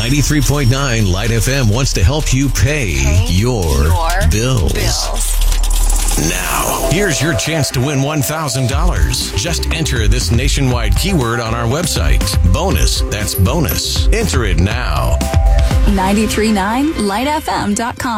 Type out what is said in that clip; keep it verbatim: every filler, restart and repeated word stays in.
ninety-three point nine Light F M wants to help you pay, pay your, your bills. bills. Now, here's your chance to win one thousand dollars. Just enter this nationwide keyword on our website. Bonus. That's bonus. Enter it now. nine three nine light f m dot com